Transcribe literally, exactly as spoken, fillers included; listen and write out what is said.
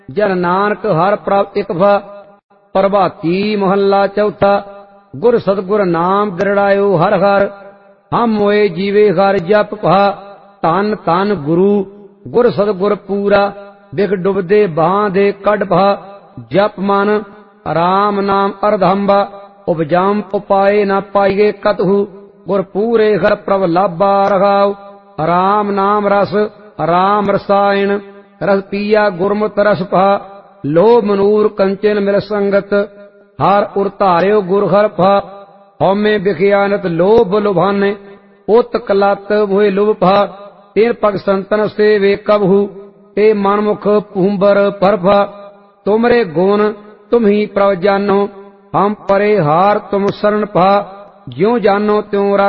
जन नानक हर प्रभ इक भा। प्रभाती मोहल्ला चौथा। गुर सतगुर नाम गरड़ायो हर हर। हम मोए जीवे हर जप भा। धन धन गुरु गुर सतगुर पूरा। बिख डुबदे बां दे कड भा। जप मन राम नाम अर्धंबा। उपजम उपाय न पाइए कतहु। गुर पूरे हर प्रभ लाभा रघाव। राम नाम रस राम रसायन। रस पिया गुरमुत रस भा। लोभ मनूर कंचन मिल संगत। हर उर धार्यो गुर हर भा। हौमे बिखियानत लोभ लुभाने। उत कलत भोए लुभ भा। तीन पग संतन से वे कबहु। ते मनमुख पुंबर परभा। तुमरे गुण तुम ही प्रभ जानो। हम परे हार तुम शरण भा। ज्यों जानो त्यों